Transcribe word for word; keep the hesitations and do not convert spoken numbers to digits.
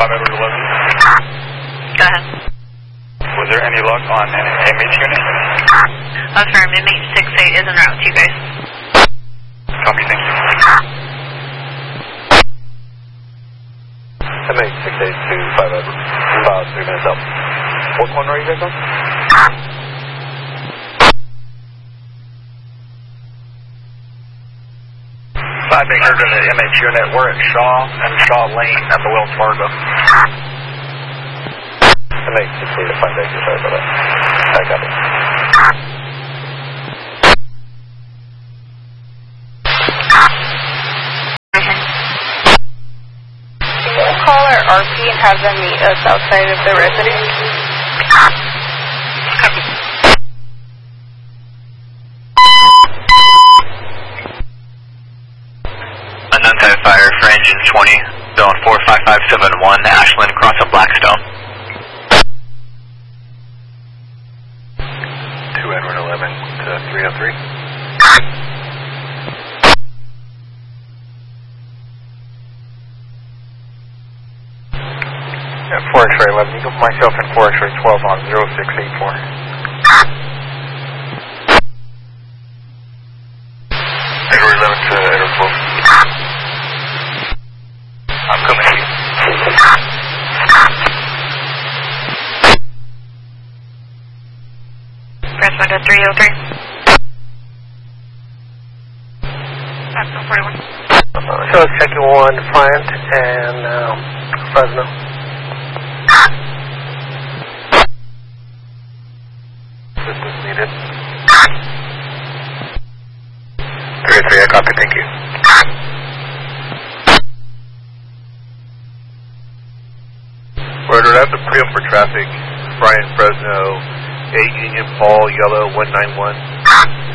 Edward eleven. Go ahead. Was there any luck on an M H unit? Affirm, M H six eight is en route to you guys. Copy, thank you. M H six eight two five Edward. About three minutes up. What corner are you guys on? five acre to the M H unit. We're at Shaw and Shaw Lane at the Wells Fargo. M H six eight to five acre, sorry about that. I got it. Call our R P and have them meet us outside of the residence. Unknown fire for engine twenty, zone four five five seven one, Ashland, crossing Blackstone. two Edward eleven to three oh three. Yeah, four X-ray eleven, you go for myself and four X-ray twelve on zero six eight four. Edward eleven to Edward twelve. I'm coming to you. Press one to three oh three. That's no forty-one. So it's checking one, Defiant and um, Fresno. Assistance needed. three oh three, I copy, thank you. Order at the pre-up for traffic, Brian Fresno, eight Union Paul, yellow one nine one.